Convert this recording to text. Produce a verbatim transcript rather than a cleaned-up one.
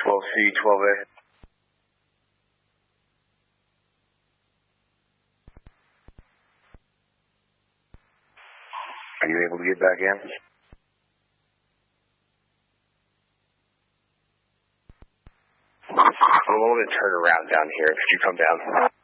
twelve C, twelve A. Are you able to get back in? I'm going to turn around down here. Could you come down?